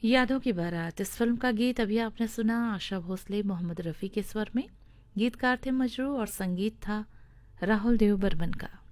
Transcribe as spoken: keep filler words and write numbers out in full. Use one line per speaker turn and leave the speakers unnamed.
यादों की बारात इस फिल्म का गीत अभी आपने सुना आशा भोसले मोहम्मद रफ़ी के स्वर में। गीतकार थे मजरू और संगीत था राहुल देव बर्मन का।